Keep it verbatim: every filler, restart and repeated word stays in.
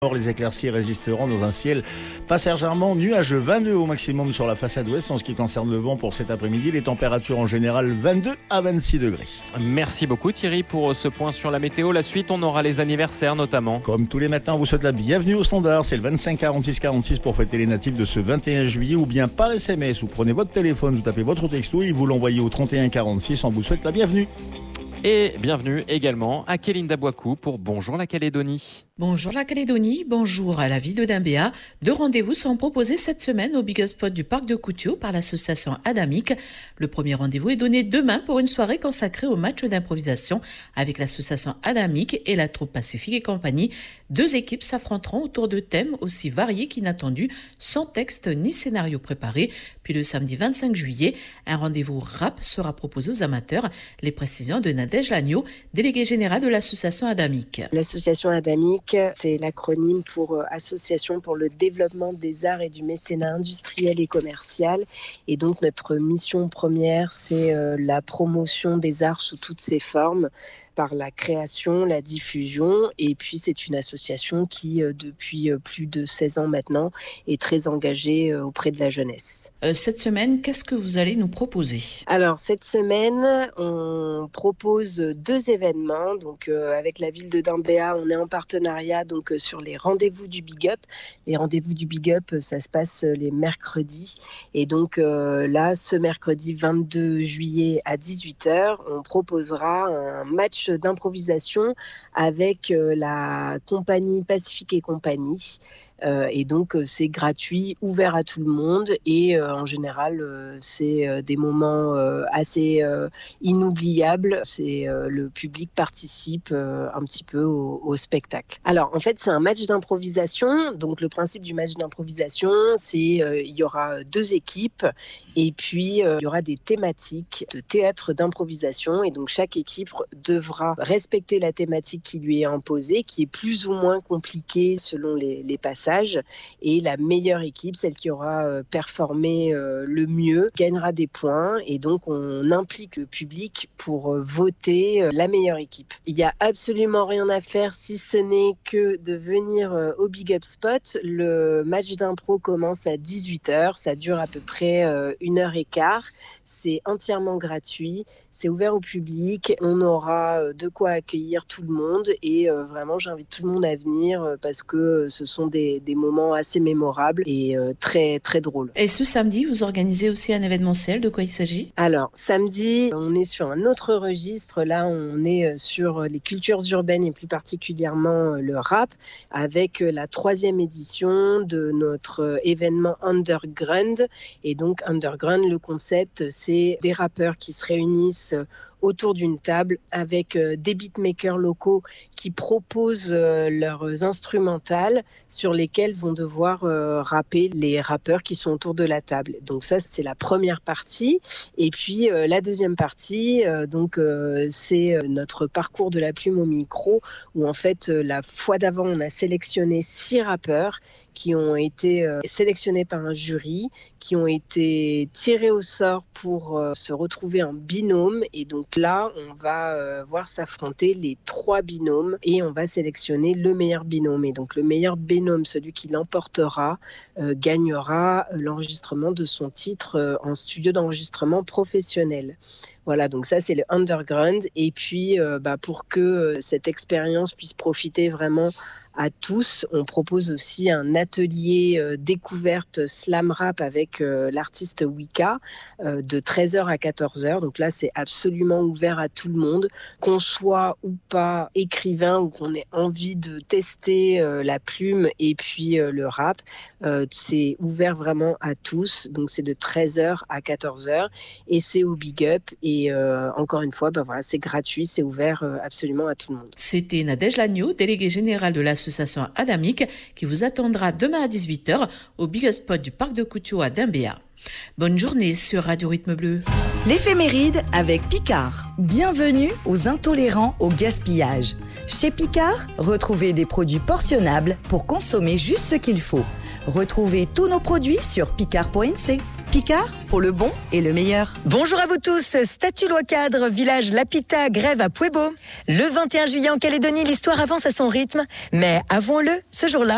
Or, les éclaircies résisteront dans un ciel passagèrement nuageux. vingt-deux au maximum sur la façade ouest. En ce qui concerne le vent pour cet après-midi, les températures en général vingt-deux à vingt-six degrés. Merci beaucoup Thierry pour ce point sur la météo. La suite, on aura les anniversaires notamment. Comme tous les matins, on vous souhaite la bienvenue au standard. C'est le vingt-cinq quarante-six quarante-six pour fêter les natifs de ce vingt et un juillet, ou bien par S M S. Vous prenez votre téléphone, vous tapez votre texto et vous l'envoyez au trente et un quarante-six. On vous souhaite la bienvenue. Et bienvenue également à Kélinda Bouakou pour Bonjour la Calédonie. Bonjour la Calédonie, bonjour à la ville de Dimbéa. Deux rendez-vous sont proposés cette semaine au Big Up Spot du parc de Koutiou par l'association Adamique. Le premier rendez-vous est donné demain pour une soirée consacrée au match d'improvisation avec l'association Adamique et la troupe Pacifique et compagnie. Deux équipes s'affronteront autour de thèmes aussi variés qu'inattendus, sans texte ni scénario préparé. Puis le samedi vingt-cinq juillet, un rendez-vous rap sera proposé aux amateurs. Les précisions de Nadège Lagneau, déléguée générale de l'association Adamique. L'association Adamique, c'est l'acronyme pour Association pour le développement des arts et du mécénat industriel et commercial. Et donc notre mission première, c'est la promotion des arts sous toutes ses formes, par la création, la diffusion. Et puis c'est une association qui, depuis plus de seize ans maintenant, est très engagée auprès de la jeunesse. Euh, cette semaine, qu'est-ce que vous allez nous proposer ? Alors cette semaine, on propose deux événements. Donc euh, avec la ville de Dimbéa, on est en partenariat donc euh, sur les rendez-vous du Big Up. Les rendez-vous du Big Up, ça se passe les mercredis. Et donc euh, là, ce mercredi vingt-deux juillet à dix-huit heures, on proposera un match d'improvisation avec euh, la compagnie Pacifique et compagnie. Euh, et donc euh, c'est gratuit, ouvert à tout le monde et euh, en général euh, c'est euh, des moments euh, assez euh, inoubliables. C'est euh, le public participe euh, un petit peu au, au spectacle. Alors en fait c'est un match d'improvisation. Donc le principe du match d'improvisation, c'est euh, il y aura deux équipes et puis euh, il y aura des thématiques de théâtre d'improvisation et donc chaque équipe devra respecter la thématique qui lui est imposée, qui est plus ou moins compliquée selon les, les passages. Et la meilleure équipe, celle qui aura euh, performé euh, le mieux, gagnera des points. Et donc, on implique le public pour euh, voter euh, la meilleure équipe. Il n'y a absolument rien à faire si ce n'est que de venir euh, au Big Up Spot. Le match d'impro commence à dix-huit heures. Ça dure à peu près euh, une heure et quart. C'est entièrement gratuit. C'est ouvert au public. On aura de quoi accueillir tout le monde. Et euh, vraiment, j'invite tout le monde à venir euh, parce que euh, ce sont des des moments assez mémorables et euh, très, très drôles. Et ce samedi, vous organisez aussi un événementiel. De quoi il s'agit ? Alors, samedi, on est sur un autre registre. Là, on est sur les cultures urbaines et plus particulièrement le rap avec la troisième édition de notre événement Underground. Et donc, Underground, le concept, c'est des rappeurs qui se réunissent autour d'une table avec euh, des beatmakers locaux qui proposent euh, leurs instrumentales sur lesquelles vont devoir euh, rapper les rappeurs qui sont autour de la table. Donc ça, c'est la première partie. Et puis euh, la deuxième partie, euh, donc euh, c'est euh, notre parcours de la plume au micro où en fait euh, la fois d'avant, on a sélectionné six rappeurs qui ont été euh, sélectionnés par un jury, qui ont été tirés au sort pour euh, se retrouver en binôme. Et donc là, on va euh, voir s'affronter les trois binômes et on va sélectionner le meilleur binôme. Et donc le meilleur binôme, celui qui l'emportera, euh, gagnera euh, l'enregistrement de son titre euh, en studio d'enregistrement professionnel. Voilà, donc ça c'est le underground. Et puis euh, bah, pour que euh, cette expérience puisse profiter vraiment à tous, on propose aussi un atelier euh, découverte slam rap avec euh, l'artiste Wika euh, de treize heures à quatorze heures. Donc là c'est absolument ouvert à tout le monde, qu'on soit ou pas écrivain ou qu'on ait envie de tester euh, la plume et puis euh, le rap. Euh, c'est ouvert vraiment à tous, donc c'est de treize heures à quatorze heures et c'est au Big Up. Et euh, encore une fois, bah voilà, c'est gratuit, c'est ouvert euh, absolument à tout le monde. C'était Nadège Lagneau, déléguée générale de l'association Adamique, qui vous attendra demain à dix-huit heures au Big Up Spot du parc de Koutiou à Dimbéa. Bonne journée sur Radio Rythme Bleu. L'éphéméride avec Picard. Bienvenue aux intolérants au gaspillage. Chez Picard, retrouvez des produits portionnables pour consommer juste ce qu'il faut. Retrouvez tous nos produits sur picard point n c. Picard, pour le bon et le meilleur. Bonjour à vous tous, statue loi cadre, village Lapita, grève à Puebo. Le vingt et un juillet en Calédonie, l'histoire avance à son rythme. Mais avouons-le, ce jour-là,